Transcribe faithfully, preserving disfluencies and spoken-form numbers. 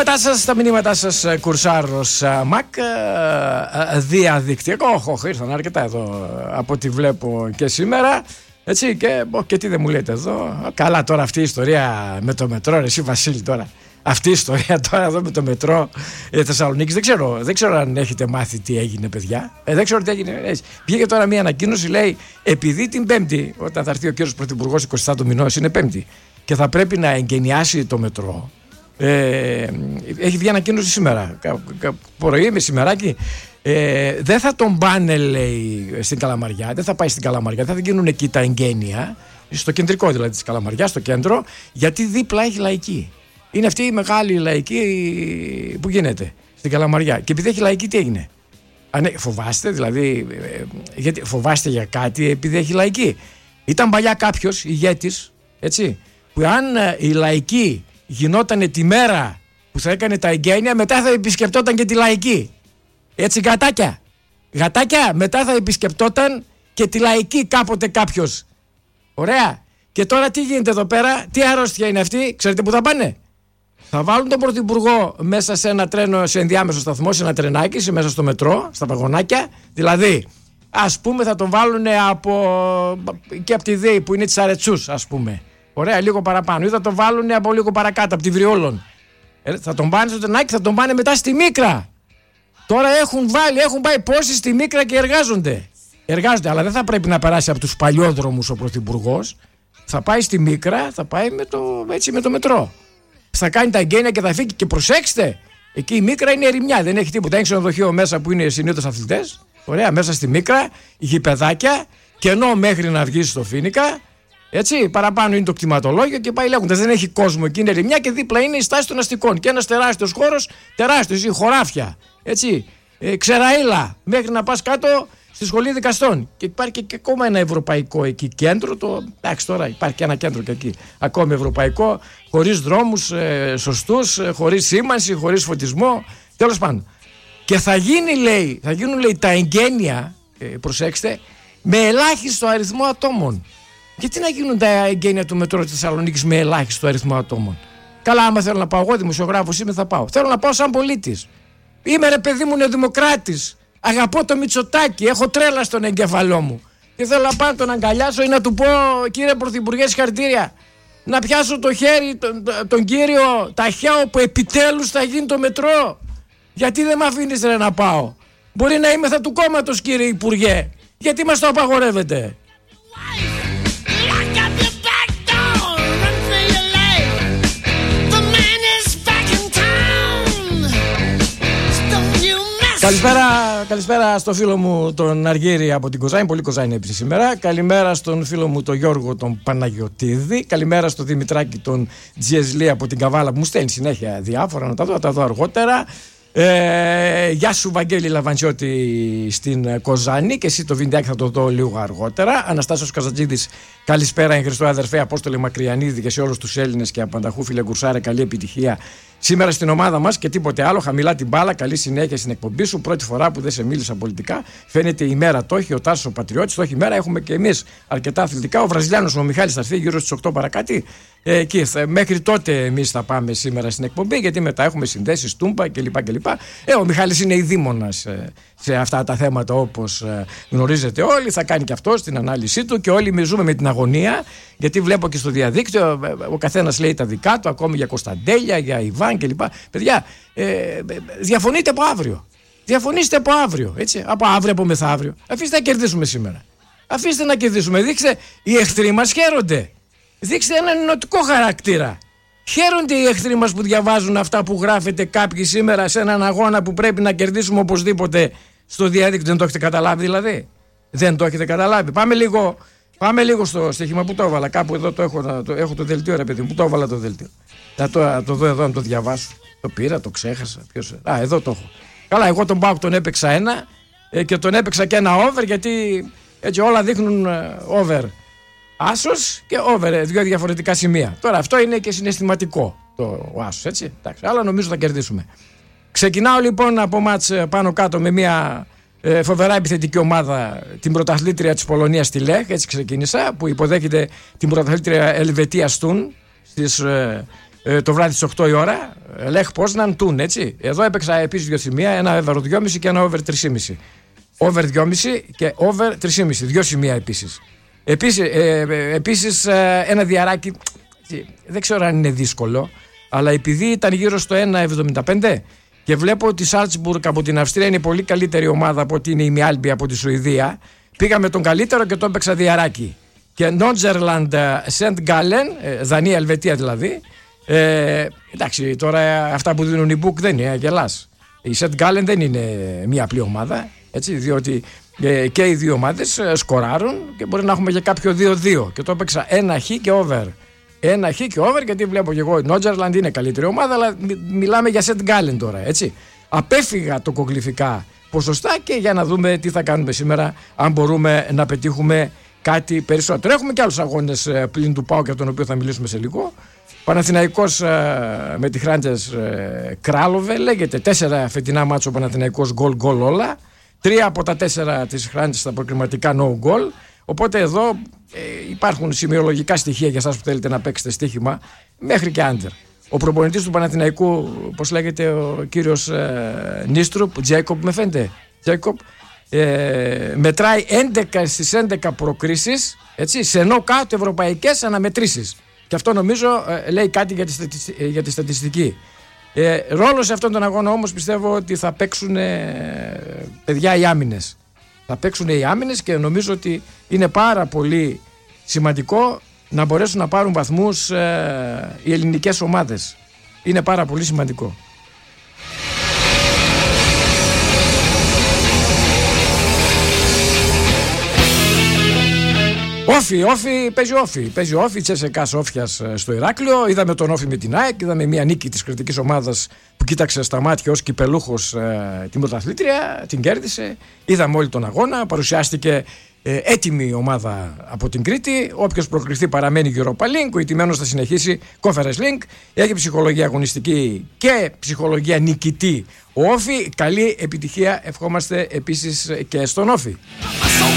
μηνύματά σας, τα μηνύματά σας, Κουρσάρος Μακ, διαδικτυακό. Όχι, όχι, ήρθαν αρκετά εδώ από ό,τι βλέπω και σήμερα. Έτσι, και, και τι δεν μου λέτε εδώ. Καλά, τώρα αυτή η ιστορία με το μετρό, ρε, εσύ Βασίλη, τώρα. Αυτή η ιστορία τώρα εδώ με το μετρό ε, Θεσσαλονίκης, δεν ξέρω, δεν ξέρω αν έχετε μάθει τι έγινε, παιδιά. Ε, δεν ξέρω τι έγινε. Ε, βγήκε τώρα μια ανακοίνωση, λέει, επειδή την Πέμπτη, όταν θα έρθει ο κύριος Πρωθυπουργός εικοστή του μηνός, είναι Πέμπτη, και θα πρέπει να εγκαινιάσει το μετρό. Ε, έχει βγει ανακοίνωση σήμερα, κα, κα, πρωί, μεσημεράκι. Ε, δεν θα τον πάνε, λέει, στην Καλαμαριά, δεν θα πάει στην Καλαμαριά, θα γίνουν εκεί τα εγγένεια, στο κεντρικό δηλαδή της Καλαμαριάς, στο κέντρο, γιατί δίπλα έχει λαϊκή. Είναι αυτή η μεγάλη λαϊκή που γίνεται στην Καλαμαριά. Και επειδή έχει λαϊκή, τι έγινε? Ανε, φοβάστε, δηλαδή, ε, γιατί φοβάστε για κάτι επειδή έχει λαϊκή? Ήταν παλιά κάποιος ηγέτης, έτσι, που αν ε, η λαϊκή γινόταν τη μέρα που θα έκανε τα εγγένεια, μετά θα επισκεπτόταν και τη λαϊκή. Έτσι, γατάκια. Γατάκια, μετά θα επισκεπτόταν και τη λαϊκή κάποτε κάποιος. Ωραία. Και τώρα τι γίνεται εδώ πέρα, τι αρρώστια είναι αυτή, ξέρετε που θα πάνε? Θα βάλουν τον Πρωθυπουργό μέσα σε ένα τρένο, σε ενδιάμεσο σταθμό, σε ένα τρενάκι, μέσα στο μετρό, στα βαγονάκια. Δηλαδή, ας πούμε, θα τον βάλουν από, και από τη ΔΕΗ που είναι της Αρετσούς, ας πούμε. Ωραία, λίγο παραπάνω. Ή θα τον βάλουν από λίγο παρακάτω, από τη Βριόλων. Ε, θα τον πάνε στο τρενάκι, θα τον πάνε μετά στη Μίκρα. Τώρα έχουν βάλει, έχουν πάει πόσοι στη Μίκρα και εργάζονται. Εργάζονται, αλλά δεν θα πρέπει να περάσει από τους παλιόδρομους ο Πρωθυπουργός. Θα πάει στη Μίκρα, θα πάει με το, έτσι, με το μετρό. Θα κάνει τα εγγένεια και θα φύγει. Και προσέξτε, εκεί η Μίκρα είναι ερημιά, δεν έχει τίποτα. Έχει ξενοδοχείο μέσα που είναι συνήθως αθλητές. Ωραία, μέσα στη Μίκρα, γηπεδάκια, κενό μέχρι να βγει στο Φοίνικα. Έτσι, παραπάνω είναι το κτηματολόγιο και πάει λέγοντας. Δεν έχει κόσμο εκεί, είναι ερημιά και δίπλα είναι η στάση των αστικών. Και ένας τεράστιος χώρος, τεράστιος, ή χωράφια. Έτσι, ε, ξεραίλα, μέχρι να πας κάτω στη σχολή δικαστών. Και υπάρχει και ακόμα ένα ευρωπαϊκό εκεί κέντρο. Το, εντάξει, τώρα υπάρχει και ένα κέντρο και εκεί. Ακόμη ευρωπαϊκό, χωρίς δρόμους ε, σωστούς, ε, χωρίς σήμανση, χωρίς φωτισμό. Τέλος πάντων. Και θα γίνει, λέει, θα γίνουν, λέει, τα εγγένεια, ε, προσέξτε, με ελάχιστο αριθμό ατόμων. Γιατί να γίνουν τα εγγένεια του μετρό της Θεσσαλονίκης με ελάχιστο αριθμό ατόμων? Καλά, άμα θέλω να πάω, εγώ δημοσιογράφος είμαι, θα πάω. Θέλω να πάω σαν πολίτης. Είμαι, ρε παιδί μου, νεοδημοκράτης. Αγαπώ το Μητσοτάκη, έχω τρέλα στον εγκεφαλό μου. Και θέλω να πάω να τον αγκαλιάσω ή να του πω, κύριε Πρωθυπουργέ, συγχαρητήρια. Να πιάσω το χέρι, τον, τον κύριο Ταχιάο, που επιτέλους θα γίνει το μετρό. Γιατί δεν με αφήνεις, ρε, να πάω? Μπορεί να είμαι θα του κόμματος, κύριε Υπουργέ. Γιατί μας το απαγορεύετε? Καλησπέρα, καλησπέρα στο φίλο μου τον Αργύρη από την Κοζάνη. Πολύ Κοζάνη έπεισε σήμερα. Καλημέρα στον φίλο μου τον Γιώργο τον Παναγιωτίδη. Καλημέρα στο Δημητράκη τον Τζιεζλή από την Καβάλα που μου στέλνει συνέχεια διάφορα. Να τα δω, να τα δω αργότερα. Ε, γεια σου Βαγγέλη Λαβαντσιώτη στην Κοζάνη. Και εσύ το βιντεάκι θα το δω λίγο αργότερα. Αναστάσιος Καζατζίδης, καλησπέρα εν Χριστώ αδερφέ. Απόστολε Μακριανίδη και σε όλους τους Έλληνες και απανταχού, φίλε Κουρσάρε, καλή επιτυχία σήμερα στην ομάδα μας και τίποτε άλλο. Χαμηλά την μπάλα, καλή συνέχεια στην εκπομπή σου. Πρώτη φορά που δεν σε μίλησα πολιτικά. Φαίνεται η μέρα το έχει, ο Τάσος ο Πατριώτης το έχει. Η μέρα έχουμε και εμείς αρκετά αθλητικά. Ο Βραζιλιάνος ο Μιχάλης θα έρθει γύρω στις οκτώ παρακάτι. Ε, εκεί, θα, μέχρι τότε εμείς θα πάμε σήμερα στην εκπομπή, γιατί μετά έχουμε συνδέσεις, τούμπα κλπ. κλπ. Ε, ο Μιχάλης είναι ειδήμονας ε, σε αυτά τα θέματα, όπως ε, γνωρίζετε όλοι. Θα κάνει και αυτό στην ανάλυση του και όλοι μιζούμε με την αγωνία. Γιατί βλέπω και στο διαδίκτυο, ο καθένας λέει τα δικά του, ακόμη για Κωνσταντέλια, για Ιβάν κλπ. Παιδιά, ε, διαφωνείτε από αύριο. Διαφωνήστε από αύριο. Έτσι, από αύριο, από μεθαύριο. Αφήστε να κερδίσουμε σήμερα. Αφήστε να κερδίσουμε. Δείξτε, οι εχθροί μας χαίρονται. Δείξτε έναν ενωτικό χαρακτήρα. Χαίρονται οι εχθροί μας που διαβάζουν αυτά που γράφετε κάποιοι σήμερα σε έναν αγώνα που πρέπει να κερδίσουμε οπωσδήποτε στο διαδίκτυο. Δεν το έχετε καταλάβει δηλαδή? Δεν το έχετε καταλάβει? Πάμε λίγο. Πάμε λίγο στο στοίχημα που το έβαλα. Κάπου εδώ το έχω, το, έχω το δελτίο, ρε παιδί μου. Πού το έβαλα το δελτίο? Θα το, θα το δω εδώ να το διαβάσω. Το πήρα, το ξέχασα. Ποιος... Α, εδώ το έχω. Καλά, εγώ τον ΠΑΟΚ τον έπαιξα ένα ε, και τον έπαιξα και ένα over, γιατί έτσι όλα δείχνουν ε, over. Άσος και over, ε, δύο διαφορετικά σημεία. Τώρα αυτό είναι και συναισθηματικό το ο άσος, έτσι. Εντάξει, αλλά νομίζω θα κερδίσουμε. Ξεκινάω λοιπόν από μάτς πάνω κάτω με μια ε, φοβερά επιθετική ομάδα, την πρωταθλήτρια της Πολωνίας στη Λέχ, έτσι ξεκίνησα, που υποδέχεται την πρωταθλήτρια Ελβετία Στουν στις, ε, ε, το βράδυ στις οκτώ η ώρα, Λεχ Πόσναν Τούν, έτσι. Εδώ έπαιξα επίσης δύο σημεία, ένα over δυόμισι και ένα over τρία κόμμα πέντε. Over δυόμισι και over τρία κόμμα πέντε, δύο σημεία επίσης. Επίσης, ε, επίσης ε, ένα διαράκι, δεν ξέρω αν είναι δύσκολο, αλλά επειδή ήταν γύρω στο ένα εβδομήντα πέντε και βλέπω ότι η Σάλτσμπουργκ από την Αυστρία είναι πολύ καλύτερη ομάδα από ότι είναι η Μιάλμπι από τη Σουηδία, πήγα με τον καλύτερο και τον έπαιξα διαράκι. Και Νότζερλαντ Σεντ Γκάλεν, Δανία, Ελβετία δηλαδή. Ε, εντάξει, τώρα αυτά που δίνουν οι Μπουκ δεν είναι, γελάς. Η Σεντ Γκάλεν δεν είναι μια απλή ομάδα, έτσι, διότι ε, και οι δύο ομάδες σκοράρουν και μπορεί να έχουμε και κάποιο δύο δύο. Και το έπαιξα ένα χ και over. Ένα χ και over, γιατί βλέπω και εγώ η Νότζερλαντ είναι καλύτερη ομάδα, αλλά μι, μιλάμε για Σεντ Γκάλεν τώρα, έτσι. Απέφυγα το κογλυφικά ποσοστά και για να δούμε τι θα κάνουμε σήμερα, αν μπορούμε να πετύχουμε κάτι περισσότερο. Έχουμε και άλλους αγώνες πλην του ΠΑΟΚ, για τον οποίο θα μιλήσουμε σε λίγο. Παναθηναϊκός με τη Χράντες Κράλοβε, λέγεται τέσσερα φετινά μάτσο Παναθηναϊκός γκολ γκολ όλα. Τρία από τα τέσσερα της Χράντες στα προκριματικά no goal. Οπότε εδώ ε, υπάρχουν σημειολογικά στοιχεία για εσάς που θέλετε να παίξετε στοίχημα μέχρι και άντερ. Ο προπονητής του Παναθηναϊκού, πώς λέγεται ο κύριος ε, Νίστρουπ, Τζέικοπ με φαίνεται, Τζέικοπ, ε, μετράει έντεκα στις έντεκα προκρίσεις, έτσι, σε νοκάουτ ευρωπαϊκές αναμετρήσεις. Και αυτό νομίζω ε, λέει κάτι για τη, στατι, ε, για τη στατιστική. Ε, ρόλο σε αυτόν τον αγώνα όμως πιστεύω ότι θα παίξουν ε, παιδιά οι άμυνες. Θα παίξουν οι άμυνες και νομίζω ότι είναι πάρα πολύ σημαντικό να μπορέσουν να πάρουν βαθμούς ε, οι ελληνικές ομάδες. Είναι πάρα πολύ σημαντικό. Όφι, όφι, παίζει όφι. Παίζει όφι, Τσέσεκα Σόφιας στο Ηράκλειο. Είδαμε τον όφι με την ΑΕΚ, είδαμε μια νίκη της κριτικής ομάδας που κοίταξε στα μάτια ως κυπελούχος ε, την πρωταθλήτρια, την κέρδισε. Είδαμε όλη τον αγώνα, παρουσιάστηκε ε, έτοιμη ομάδα από την Κρήτη. Όποιος προκριθεί παραμένει Europa Link, ο ηττημένος θα συνεχίσει Conference Link. Έχει ψυχολογία αγωνιστική και ψυχολογία νικητή ο όφι. Καλή επιτυχία ευχόμαστε επίσης και στον όφι.